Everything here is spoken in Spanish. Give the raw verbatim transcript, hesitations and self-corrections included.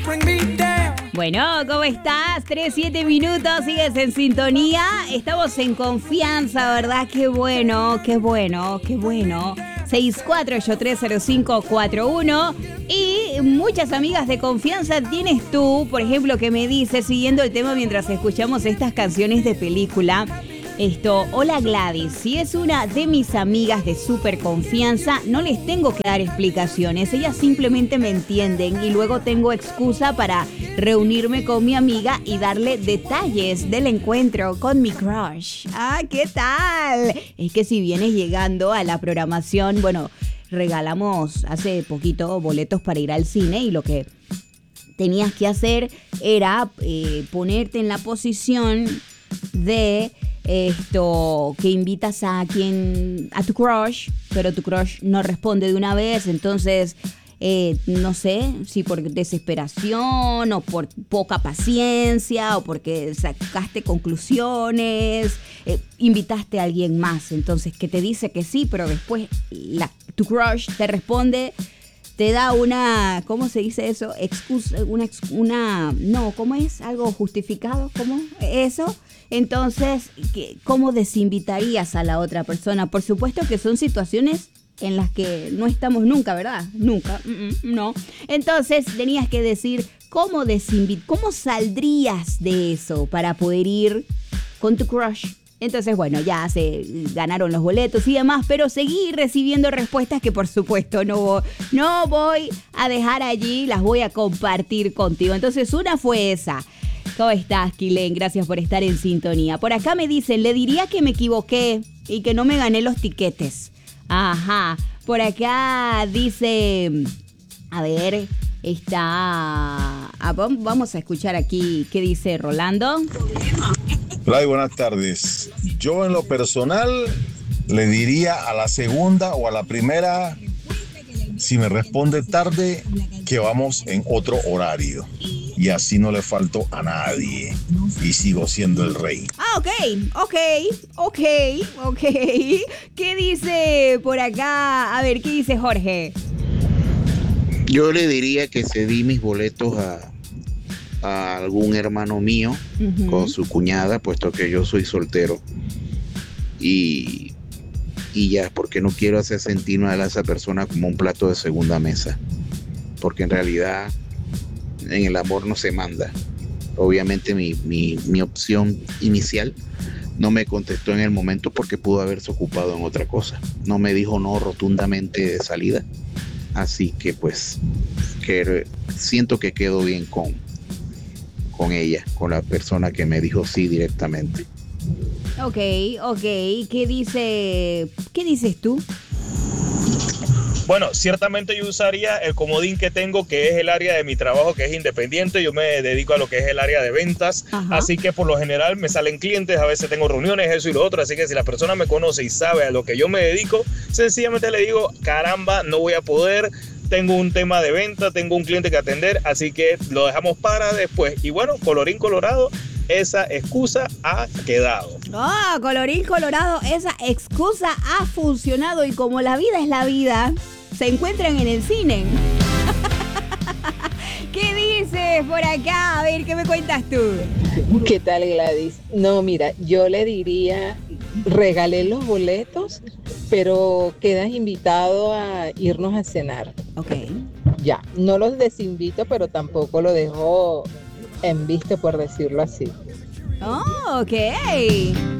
Bueno, ¿cómo estás? tres, siete minutos, sigues en sintonía. Estamos en confianza, ¿verdad? Qué bueno, qué bueno, qué bueno. seis cuatro ocho tres cero cinco cuatro uno. Y muchas amigas de confianza tienes tú, por ejemplo, que me dices, siguiendo el tema mientras escuchamos estas canciones de película. Esto, hola Gladys, si es una de mis amigas de súper confianza, no les tengo que dar explicaciones, ellas simplemente me entienden y luego tengo excusa para reunirme con mi amiga y darle detalles del encuentro con mi crush. Ah, ¿qué tal? Es que si vienes llegando a la programación, bueno, regalamos hace poquito boletos para ir al cine y lo que tenías que hacer era eh, ponerte en la posición de esto que invitas a quien a tu crush, pero tu crush no responde de una vez, entonces eh, no sé si por desesperación o por poca paciencia o porque sacaste conclusiones, eh, invitaste a alguien más, entonces que te dice que sí, pero después la, tu crush te responde, te da una, ¿cómo se dice eso? Excusa, una, una, no, ¿cómo es? ¿Algo justificado? ¿Cómo? ¿Eso? Entonces, ¿cómo desinvitarías a la otra persona? Por supuesto que son situaciones en las que no estamos nunca, ¿verdad? Nunca, no. Entonces, tenías que decir, ¿cómo desinvit- cómo saldrías de eso para poder ir con tu crush? Entonces, bueno, ya se ganaron los boletos y demás, pero seguí recibiendo respuestas que, por supuesto, no, no voy a dejar allí, las voy a compartir contigo. Entonces, una fue esa. ¿Cómo estás, Kilén? Gracias por estar en sintonía. Por acá me dicen, le diría que me equivoqué y que no me gané los tiquetes. Ajá. Por acá dice, a ver, está... Ah, vamos a escuchar aquí qué dice Rolando. Hola y buenas tardes. Yo en lo personal le diría a la segunda o a la primera, si me responde tarde, que vamos en otro horario. Y así no le falto a nadie. Y sigo siendo el rey. Ah, ok, ok, ok, ok. ¿Qué dice por acá? A ver, ¿qué dice Jorge? Yo le diría que cedí mis boletos a, a algún hermano mío uh-huh. con su cuñada, puesto que yo soy soltero. Y, y ya, porque no quiero hacer sentir a esa persona como un plato de segunda mesa. Porque en realidad... en el amor no se manda. Obviamente mi, mi, mi opción inicial no me contestó en el momento porque pudo haberse ocupado en otra cosa. No me dijo no rotundamente de salida. Así que pues que siento que quedo bien con, con ella, con la persona que me dijo sí directamente. Ok, ok. ¿Qué dice, qué dices tú? Bueno, ciertamente yo usaría el comodín que tengo, que es el área de mi trabajo, que es independiente. Yo me dedico a lo que es el área de ventas. Ajá. Así que por lo general me salen clientes, a veces tengo reuniones, eso y lo otro. Así que si la persona me conoce y sabe a lo que yo me dedico, sencillamente le digo, caramba, no voy a poder, tengo un tema de venta, tengo un cliente que atender, así que lo dejamos para después. Y bueno, colorín colorado, esa excusa ha quedado. Ah, oh, colorín colorado, esa excusa ha funcionado y como la vida es la vida, se encuentran en el cine. ¿Qué dices por acá? A ver, ¿qué me cuentas tú? ¿Qué tal, Gladys? No, mira, yo le diría, regalé los boletos, pero quedas invitado a irnos a cenar. Ok. Ya, no los desinvito, pero tampoco lo dejo en vista, por decirlo así. Oh, ok.